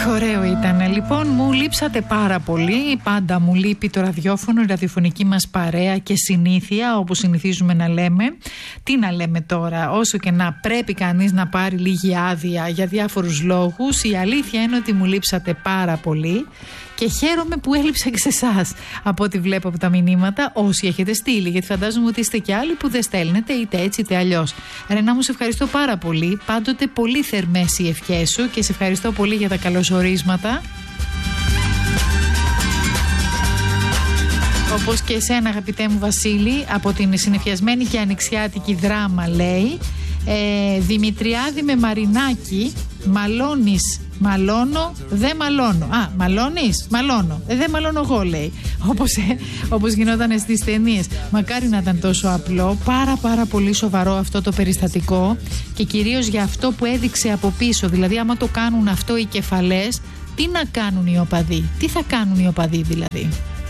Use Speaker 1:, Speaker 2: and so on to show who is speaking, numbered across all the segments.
Speaker 1: Ωραίο ήταν. Λοιπόν, μου λείψατε πάρα πολύ. Πάντα μου λείπει το ραδιόφωνο, η ραδιοφωνική μας παρέα και συνήθεια, όπως συνηθίζουμε να λέμε. Τι να λέμε τώρα, όσο και να πρέπει κανείς να πάρει λίγη άδεια για διάφορους λόγους, η αλήθεια είναι ότι μου λείψατε πάρα πολύ. Και χαίρομαι που έλειψα και σε εσάς, από ό,τι βλέπω από τα μηνύματα, όσοι έχετε στείλει. Γιατί φαντάζομαι ότι είστε και άλλοι που δεν στέλνετε, είτε έτσι είτε αλλιώς. Ρενά μου, σε ευχαριστώ πάρα πολύ. Πάντοτε πολύ θερμές οι ευχές σου και σε ευχαριστώ πολύ για τα καλωσορίσματα. Όπως και εσένα, αγαπητέ μου Βασίλη, από την συνεφιασμένη και ανοιξιάτικη Δράμα, λέει. Δημητριάδη με Μαρινάκι, μαλώνεις. Μαλώνω, δεν μαλώνω. Μαλώνεις, μαλώνω. Δεν μαλώνω εγώ, λέει. Όπως γινόταν στις ταινίες. Μακάρι να ήταν τόσο απλό. Πάρα πολύ σοβαρό αυτό το περιστατικό. Και κυρίως για αυτό που έδειξε από πίσω. Δηλαδή, άμα το κάνουν αυτό οι κεφαλές, τι να κάνουν οι οπαδοί. Τι θα κάνουν οι οπαδοί, δηλαδή.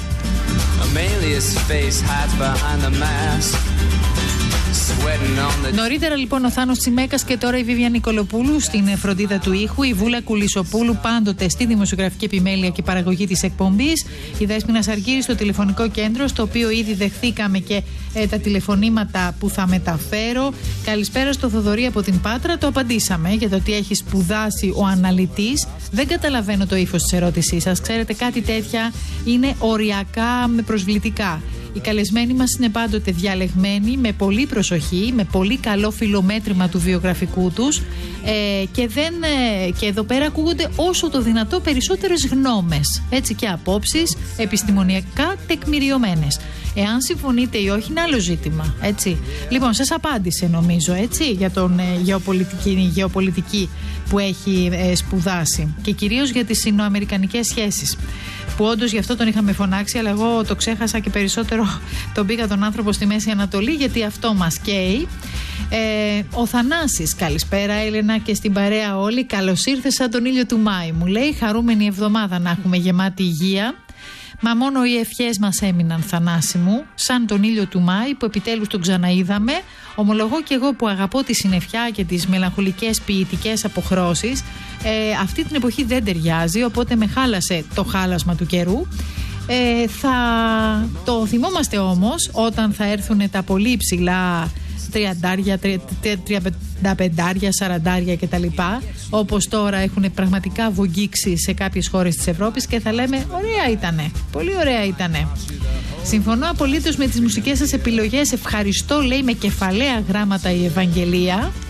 Speaker 1: Νωρίτερα λοιπόν ο Θάνος Τσιμέκας και τώρα η Βίβια Νικολοπούλου στην φροντίδα του ήχου, η Βούλα Κουλισοπούλου πάντοτε στη δημοσιογραφική επιμέλεια και παραγωγή της εκπομπής, η Δέσποινα Σαργύρη στο τηλεφωνικό κέντρο, στο οποίο ήδη δεχθήκαμε και τα τηλεφωνήματα που θα μεταφέρω. Καλησπέρα στο Θοδωρή από την Πάτρα, το απαντήσαμε για το τι έχει σπουδάσει ο αναλυτής. Δεν καταλαβαίνω το ύφος της ερώτησής σας. Ξέρετε, κάτι τέτοια είναι οριακά με προσβλητικά. Οι καλεσμένοι μας είναι πάντοτε διαλεγμένοι, με πολύ προσοχή, με πολύ καλό φιλομέτρημα του βιογραφικού τους και εδώ πέρα ακούγονται όσο το δυνατό περισσότερες γνώμες, έτσι, και απόψεις επιστημονιακά τεκμηριωμένες. Εάν συμφωνείτε ή όχι είναι άλλο ζήτημα, έτσι. Λοιπόν, σας απάντησε νομίζω, έτσι, για τον γεωπολιτική που έχει σπουδάσει και κυρίως για τις σινοαμερικανικές σχέσεις, που όντως γι' αυτό τον είχαμε φωνάξει, αλλά εγώ το ξέχασα και περισσότερο τον πήγα τον άνθρωπο στη Μέση Ανατολή, γιατί αυτό μας καίει. Ο Θανάσης, καλησπέρα Έλενα και στην παρέα όλοι. Καλώς ήρθες σαν τον ήλιο του Μάη, μου λέει. Χαρούμενη εβδομάδα να έχουμε, γεμάτη υγεία. Μα μόνο οι ευχές μας έμειναν, Θανάση μου, σαν τον ήλιο του Μάη που επιτέλους τον ξαναείδαμε. Ομολογώ και εγώ που αγαπώ τη συννεφιά και τις μελαγχολικές ποιητικές αποχρώσεις, αυτή την εποχή δεν ταιριάζει, οπότε με χάλασε το χάλασμα του καιρού. Θα το θυμόμαστε όμως όταν θα έρθουν τα πολύ υψηλά 30, 35, 40 κτλ. Όπως τώρα έχουν πραγματικά βογγίξει σε κάποιες χώρες της Ευρώπης και θα λέμε ωραία ήτανε, πολύ ωραία ήτανε. Συμφωνώ απολύτως με τις μουσικές σας επιλογές. Ευχαριστώ, λέει με κεφαλαία γράμματα η Ευαγγελία.